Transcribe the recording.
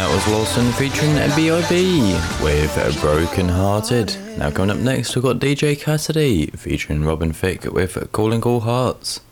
was Lawson featuring B.I.B. with Broken Hearted. Now coming up next we've got DJ Cassidy featuring Robin Thicke with Calling All Hearts.